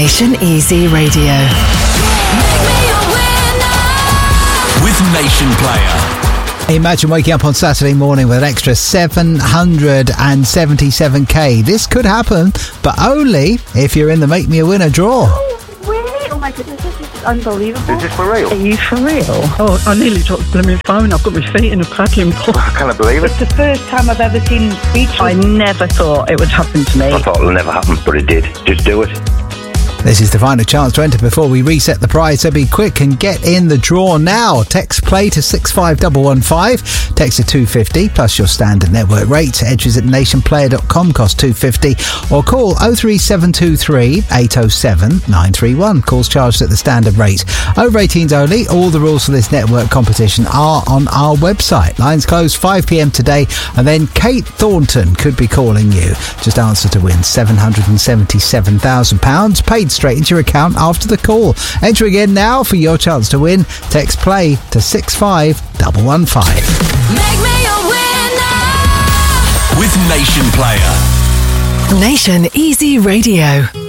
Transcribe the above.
Nation Easy Radio. With Nation Player. Imagine waking up on Saturday morning with an extra 777k. This could happen, but only if you're in the Make Me a Winner draw. Oh, really? Oh my goodness, this is unbelievable. Is this for real? Are you for real? Oh, I nearly dropped the blooming phone. I've got my feet in a crackling pot. I can't believe it. It's the first time I've ever seen him speechless. I never thought it would happen to me. I thought it'll never happen, but it did. Just do it. This is the final chance to enter before we reset the prize, so be quick and get in the draw now. Text play to 65115, text to 250 plus your standard network rate. Entries at nationplayer.com cost $2.50 or call 03723 807 931. Calls charged at the standard rate. Over 18s only. All the rules for this network competition are on our website. Lines close 5 p.m. today, and then Kate Thornton could be calling you. Just answer to win £777,000 paid straight into your account after the call. Enter again now for your chance to win. Text play to 65115. Make me a winner with Nation Player. Nation Easy Radio.